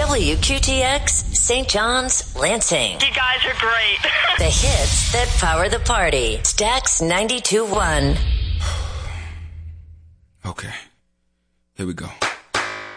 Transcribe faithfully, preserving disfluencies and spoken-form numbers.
W Q T X, Saint John's, Lansing. You guys are great. The hits that power the party. Stax ninety-two point one. Okay. Here we go.